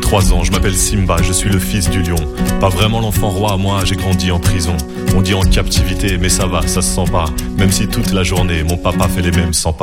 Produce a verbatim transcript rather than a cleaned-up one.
trois ans, je m'appelle Simba, je suis le fils du lion. Pas vraiment l'enfant roi, moi j'ai grandi en prison. On dit en captivité, mais ça va, ça se sent pas. Même si toute la journée, mon papa fait les mêmes cent pas.